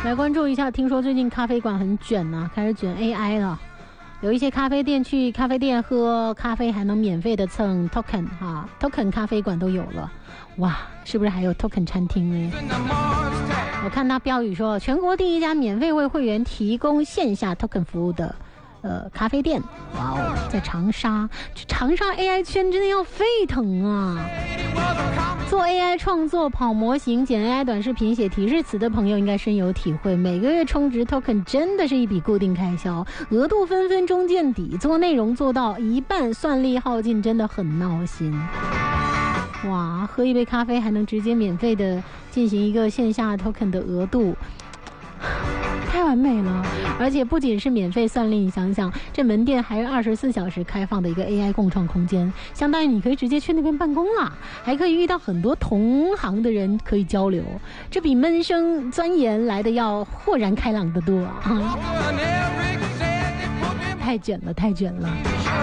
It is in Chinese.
来关注一下，听说最近咖啡馆很卷啊，开始卷 AI 了。有一些咖啡店去咖啡店喝咖啡还能免费的蹭 token 哈，token 咖啡馆都有了，哇，是不是还有 token 餐厅呢？我看他标语说，全国第一家免费为会员提供线下 token 服务的咖啡店，哇哦，在长沙，长沙 AI 圈真的要沸腾啊！做 AI 创作、跑模型、剪 AI 短视频、写提示词的朋友应该深有体会。每个月充值 token 真的是一笔固定开销，额度分分钟见底。做内容做到一半，算力耗尽，真的很闹心。哇，喝一杯咖啡还能直接免费的进行一个线下 token 的额度，太完美了。而且不仅是免费算力，你想想，这门店还是24小时开放的一个 AI 共创空间，相当于你可以直接去那边办公啦，还可以遇到很多同行的人可以交流，这比闷声钻研来的要豁然开朗得多啊！太卷了，太卷了。